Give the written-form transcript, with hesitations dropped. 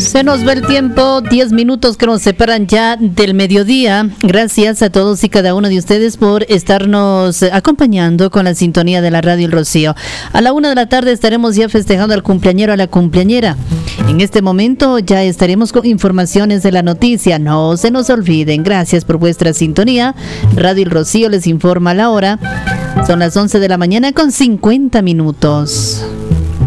Se nos va el tiempo, 10 minutos que nos separan ya del mediodía. Gracias a todos y cada uno de ustedes por estarnos acompañando con la sintonía de la Radio El Rocío. A la 1 de la tarde estaremos ya festejando al cumpleañero, a la cumpleañera. En este momento ya estaremos con informaciones de la noticia. No se nos olviden. Gracias por vuestra sintonía. Radio El Rocío les informa la hora. Son las 11 de la mañana con 50 minutos.